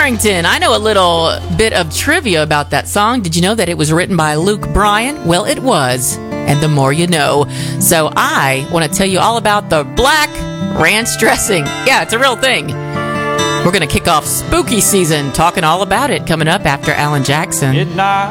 Harrington. I know a little bit of trivia about that song. Did you know that it was written by Luke Bryan? Well, it was. And the more you know. So I want to tell you all about the black ranch dressing. Yeah, it's a real thing. We're going to kick off spooky season talking all about it coming up after Alan Jackson. Midnight.